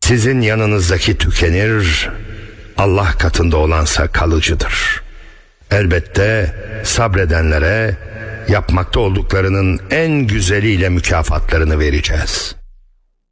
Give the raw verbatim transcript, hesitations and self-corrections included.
Sizin yanınızdaki tükenir, Allah katında olansa kalıcıdır. Elbette sabredenlere yapmakta olduklarının en güzeliyle mükafatlarını vereceğiz.